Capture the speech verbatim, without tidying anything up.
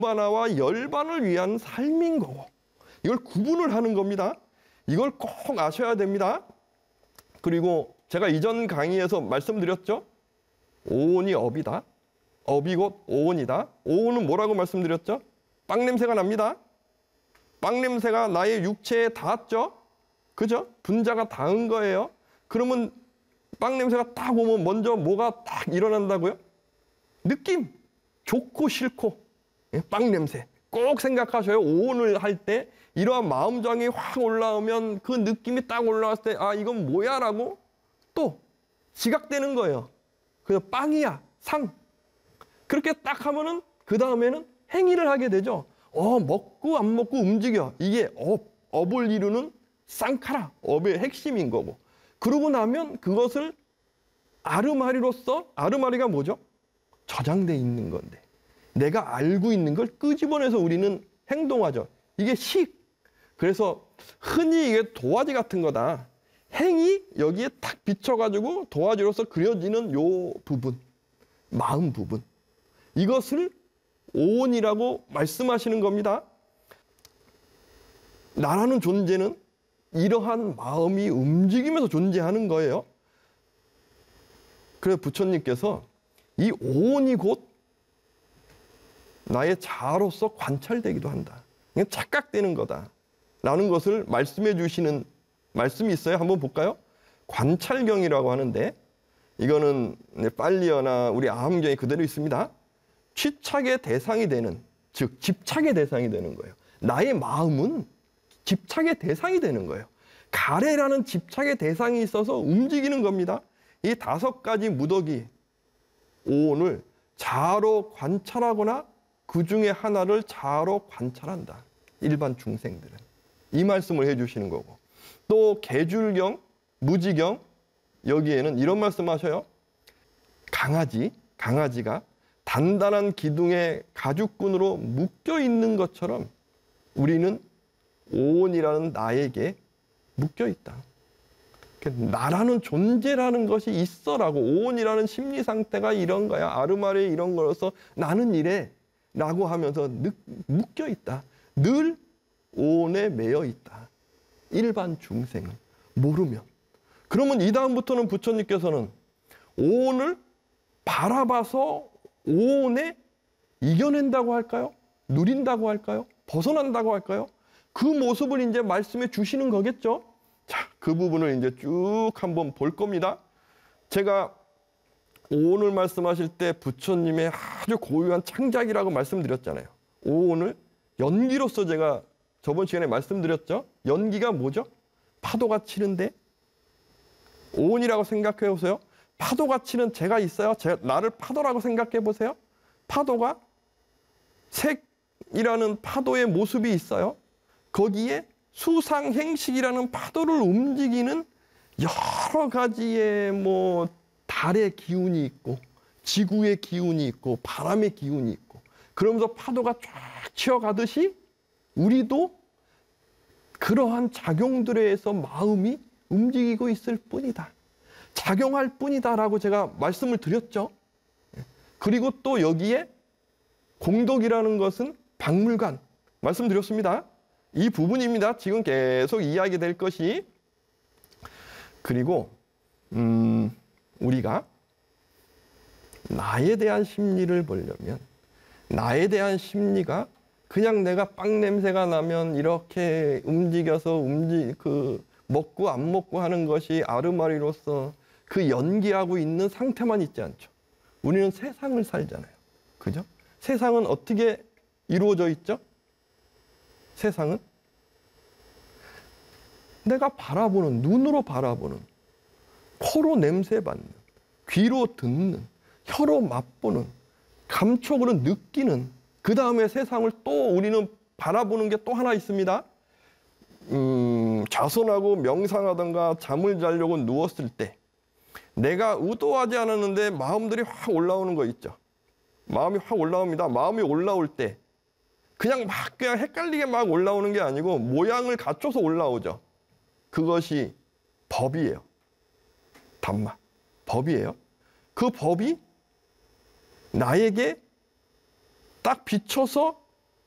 하나와 열반을 위한 삶인 거고, 이걸 구분을 하는 겁니다. 이걸 꼭 아셔야 됩니다. 그리고 제가 이전 강의에서 말씀드렸죠. 오온이 업이다. 업이 곧 오온이다. 오온은 뭐라고 말씀드렸죠? 빵 냄새가 납니다. 빵 냄새가 나의 육체에 닿았죠? 그죠? 분자가 닿은 거예요. 그러면 빵 냄새가 딱 오면 먼저 뭐가 딱 일어난다고요? 느낌. 좋고 싫고. 빵 냄새. 꼭 생각하셔요. 오온을 할 때 이러한 마음정이 확 올라오면 그 느낌이 딱 올라왔을 때 아 이건 뭐야? 라고 또 지각되는 거예요. 그래서 빵이야. 상. 그렇게 딱 하면은 그 다음에는 행위를 하게 되죠. 어 먹고 안 먹고 움직여. 이게 업, 업을 이루는 쌍카라. 업의 핵심인 거고. 그러고 나면 그것을 아르마리로서, 아르마리가 뭐죠? 저장돼 있는 건데 내가 알고 있는 걸 끄집어내서 우리는 행동하죠. 이게 식. 그래서 흔히 이게 도화지 같은 거다. 행이 여기에 탁 비춰가지고 도화지로서 그려지는 요 부분, 마음 부분. 이것을 오온이라고 말씀하시는 겁니다. 나라는 존재는 이러한 마음이 움직이면서 존재하는 거예요. 그래서 부처님께서 이 오온이 곧 나의 자아로서 관찰되기도 한다. 이게 착각되는 거다. 라는 것을 말씀해 주시는 말씀이 있어요. 한번 볼까요? 관찰경이라고 하는데 이거는 팔리어나 우리 아함경에 그대로 있습니다. 취착의 대상이 되는, 즉 집착의 대상이 되는 거예요. 나의 마음은 집착의 대상이 되는 거예요. 가래라는 집착의 대상이 있어서 움직이는 겁니다. 이 다섯 가지 무더기 오온을 자아로 관찰하거나 그 중에 하나를 자아로 관찰한다. 일반 중생들은. 이 말씀을 해주시는 거고. 또 계줄경, 무지경 여기에는 이런 말씀하셔요. 강아지, 강아지가 단단한 기둥의 가죽끈으로 묶여 있는 것처럼 우리는 오온이라는 나에게 묶여 있다. 나라는 존재라는 것이 있어라고, 오온이라는 심리 상태가 이런 거야. 아르마리에 이런 거로서 나는 이래 라고 하면서 묶여 있다. 늘 오온에 매여 있다. 일반 중생은 모르면. 그러면 이 다음부터는 부처님께서는 오온을 바라봐서 오온에 이겨낸다고 할까요? 누린다고 할까요? 벗어난다고 할까요? 그 모습을 이제 말씀해 주시는 거겠죠? 자, 그 부분을 이제 쭉 한번 볼 겁니다. 제가 오온을 말씀하실 때 부처님의 아주 고유한 창작이라고 말씀드렸잖아요. 오온을 연기로서 제가 저번 시간에 말씀드렸죠. 연기가 뭐죠? 파도가 치는데 오온이라고 생각해 보세요. 파도가 치는 제가 있어요. 제, 나를 파도라고 생각해 보세요. 파도가 색이라는 파도의 모습이 있어요. 거기에 수상행식이라는 파도를 움직이는 여러 가지의 뭐 달의 기운이 있고 지구의 기운이 있고 바람의 기운이 있고 그러면서 파도가 쫙 치어가듯이 우리도 그러한 작용들에 의해서 마음이 움직이고 있을 뿐이다. 작용할 뿐이다 라고 제가 말씀을 드렸죠. 그리고 또 여기에 공덕이라는 것은 박물관 말씀드렸습니다. 이 부분입니다. 지금 계속 이야기될 것이. 그리고 음, 우리가 나에 대한 심리를 보려면 나에 대한 심리가 그냥 내가 빵 냄새가 나면 이렇게 움직여서 움직 그 먹고 안 먹고 하는 것이 아르마리로서 그 연기하고 있는 상태만 있지 않죠. 우리는 세상을 살잖아요. 그죠? 세상은 어떻게 이루어져 있죠? 세상은 내가 바라보는, 눈으로 바라보는, 코로 냄새 맡는, 귀로 듣는, 혀로 맛보는, 감촉으로 느끼는, 그 다음에 세상을 또 우리는 바라보는 게 또 하나 있습니다. 음, 자손하고 명상하던가 잠을 자려고 누웠을 때 내가 의도하지 않았는데 마음들이 확 올라오는 거 있죠. 마음이 확 올라옵니다. 마음이 올라올 때 그냥 막 그냥 헷갈리게 막 올라오는 게 아니고 모양을 갖춰서 올라오죠. 그것이 법이에요. 담마. 법이에요. 그 법이 나에게 딱 비춰서